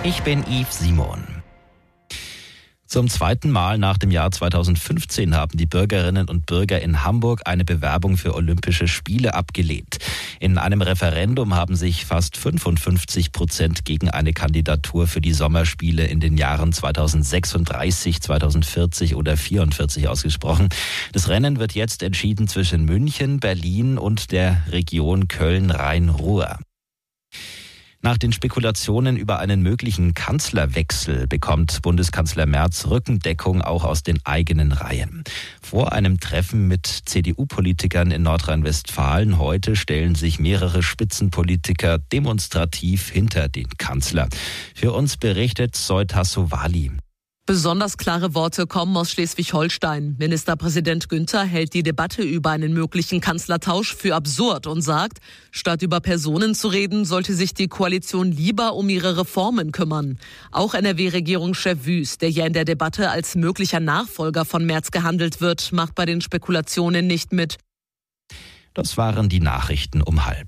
Ich bin Yves Simon. Zum zweiten Mal nach dem Jahr 2015 haben die Bürgerinnen und Bürger in Hamburg eine Bewerbung für Olympische Spiele abgelehnt. In einem Referendum haben sich fast 55% gegen eine Kandidatur für die Sommerspiele in den Jahren 2036, 2040 oder 2044 ausgesprochen. Das Rennen wird jetzt entschieden zwischen München, Berlin und der Region Köln-Rhein-Ruhr. Nach den Spekulationen über einen möglichen Kanzlerwechsel bekommt Bundeskanzler Merz Rückendeckung auch aus den eigenen Reihen. Vor einem Treffen mit CDU-Politikern in Nordrhein-Westfalen heute stellen sich mehrere Spitzenpolitiker demonstrativ hinter den Kanzler. Für uns berichtet Zoe Tassovali. Besonders klare Worte kommen aus Schleswig-Holstein. Ministerpräsident Günther hält die Debatte über einen möglichen Kanzlertausch für absurd und sagt, statt über Personen zu reden, sollte sich die Koalition lieber um ihre Reformen kümmern. Auch NRW-Regierungschef Wüst, der ja in der Debatte als möglicher Nachfolger von Merz gehandelt wird, macht bei den Spekulationen nicht mit. Das waren die Nachrichten um 12:30.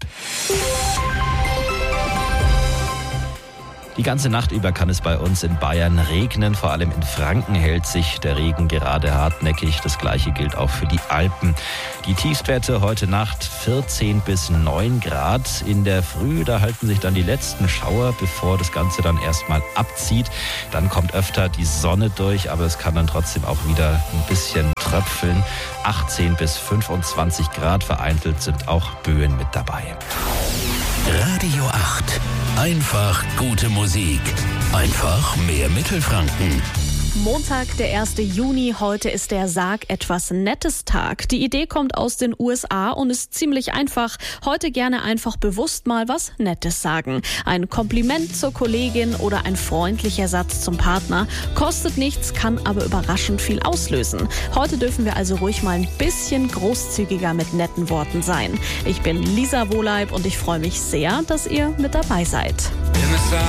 Die ganze Nacht über kann es bei uns in Bayern regnen. Vor allem in Franken hält sich der Regen gerade hartnäckig. Das Gleiche gilt auch für die Alpen. Die Tiefstwerte heute Nacht 14 bis 9 Grad. In der Früh, da halten sich dann die letzten Schauer, bevor das Ganze dann erstmal abzieht. Dann kommt öfter die Sonne durch, aber es kann dann trotzdem auch wieder ein bisschen tröpfeln. 18 bis 25 Grad, vereinzelt sind auch Böen mit dabei. Radio 8. Einfach gute Musik. Einfach mehr Mittelfranken. Montag, der 1. Juni. Heute ist der Sag etwas Nettes Tag. Die Idee kommt aus den USA und ist ziemlich einfach. Heute gerne einfach bewusst mal was Nettes sagen. Ein Kompliment zur Kollegin oder ein freundlicher Satz zum Partner. Kostet nichts, kann aber überraschend viel auslösen. Heute dürfen wir also ruhig mal ein bisschen großzügiger mit netten Worten sein. Ich bin Lisa Wohleib und ich freue mich sehr, dass ihr mit dabei seid.